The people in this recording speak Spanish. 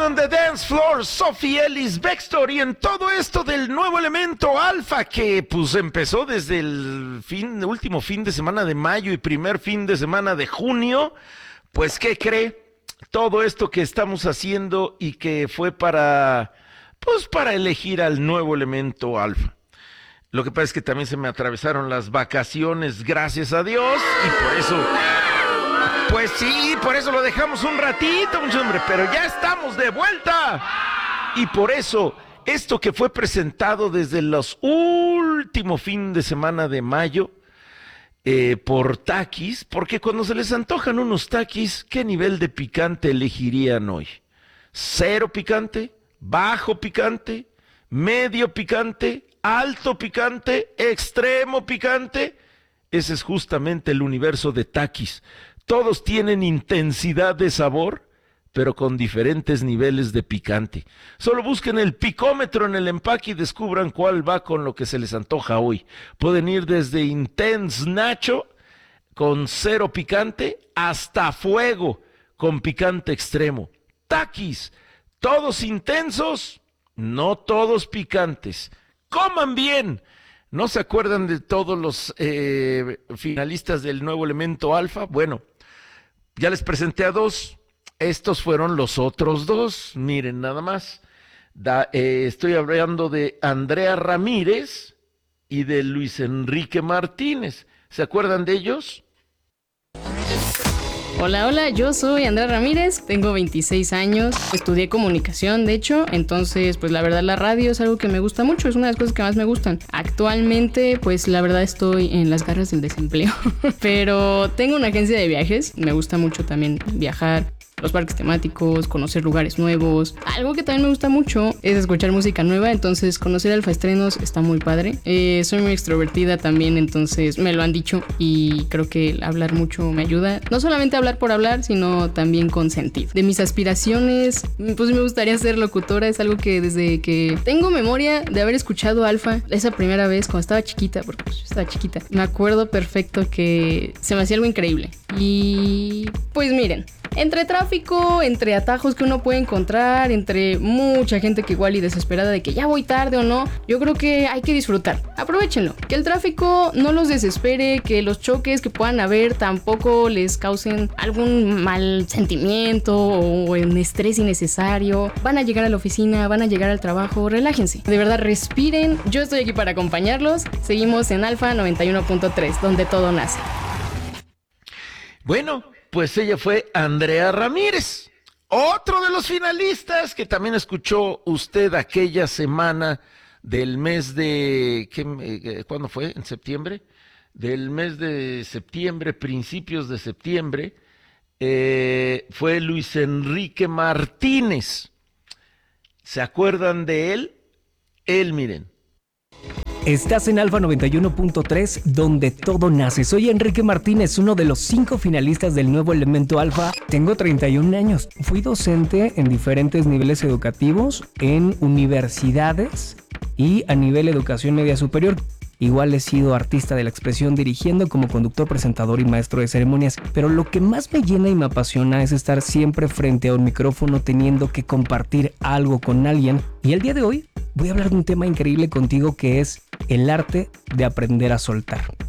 on the dance floor, Sophie Ellis Bextor, y en todo esto del nuevo elemento alfa que pues empezó desde el último fin de semana de mayo y primer fin de semana de junio, pues ¿qué cree? Todo esto que estamos haciendo y que fue para elegir al nuevo elemento alfa. Lo que pasa es que también se me atravesaron las vacaciones, gracias a Dios, y por eso... Pues sí, por eso lo dejamos un ratito, mucho hombre, pero ya estamos de vuelta. Y por eso, esto que fue presentado desde los últimos fin de semana de mayo por Takis, porque cuando se les antojan unos Takis, ¿qué nivel de picante elegirían hoy? ¿Cero picante? ¿Bajo picante? ¿Medio picante? ¿Alto picante? ¿Extremo picante? Ese es justamente el universo de Takis. Todos tienen intensidad de sabor, pero con diferentes niveles de picante. Solo busquen el picómetro en el empaque y descubran cuál va con lo que se les antoja hoy. Pueden ir desde Intense Nacho, con cero picante, hasta Fuego, con picante extremo. Takis, todos intensos, no todos picantes. ¡Coman bien! ¿No se acuerdan de todos los finalistas del nuevo elemento alfa? Bueno, ya les presenté a dos. Estos fueron los otros dos. Miren nada más. Estoy hablando de Andrea Ramírez y de Luis Enrique Martínez. ¿Se acuerdan de ellos? Hola, yo soy Andrea Ramírez, tengo 26 años, estudié comunicación, de hecho, entonces, pues la verdad la radio es algo que me gusta mucho, es una de las cosas que más me gustan. Actualmente, pues la verdad estoy en las garras del desempleo, pero tengo una agencia de viajes, me gusta mucho también viajar, los parques temáticos, conocer lugares nuevos. Algo que también me gusta mucho es escuchar música nueva, entonces conocer alfaestrenos está muy padre. Soy muy extrovertida también, entonces me lo han dicho y creo que hablar mucho me ayuda. No solamente hablar por hablar, sino también con sentido. De mis aspiraciones, pues me gustaría ser locutora, es algo que desde que tengo memoria de haber escuchado Alfa, esa primera vez cuando estaba chiquita, porque pues yo estaba chiquita, me acuerdo perfecto que se me hacía algo increíble. Y pues miren, entre tráfico, entre atajos que uno puede encontrar, entre mucha gente que igual y desesperada de que ya voy tarde o no, yo creo que hay que disfrutar. Aprovechenlo, que el tráfico no los desespere, que los choques que puedan haber tampoco les causen algún mal sentimiento o un estrés innecesario. Van a llegar a la oficina, van a llegar al trabajo, relájense. De verdad, respiren. Yo estoy aquí para acompañarlos. Seguimos en Alfa 91.3, donde todo nace. Bueno, pues ella fue Andrea Ramírez, otro de los finalistas que también escuchó usted aquella semana del mes de... ¿Cuándo fue? ¿En septiembre? Del mes de septiembre, principios de septiembre, fue Luis Enrique Martínez. ¿Se acuerdan de él? Miren. Estás en Alfa 91.3, donde todo nace. Soy Enrique Martínez, uno de los 5 finalistas del nuevo elemento Alfa. Tengo 31 años. Fui docente en diferentes niveles educativos, en universidades y a nivel educación media superior. Igual he sido artista de la expresión dirigiendo como conductor, presentador y maestro de ceremonias. Pero lo que más me llena y me apasiona es estar siempre frente a un micrófono teniendo que compartir algo con alguien. Y el día de hoy voy a hablar de un tema increíble contigo que es el arte de aprender a soltar.